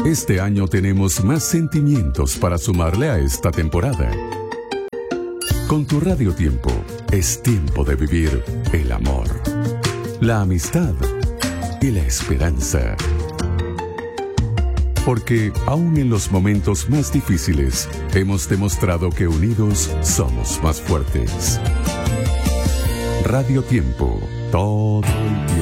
Este año tenemos más sentimientos para sumarle a esta temporada. Con tu Radio Tiempo, es tiempo de vivir el amor, la amistad y la esperanza. Porque aún en los momentos más difíciles, hemos demostrado que unidos somos más fuertes. Radio Tiempo, todo el tiempo.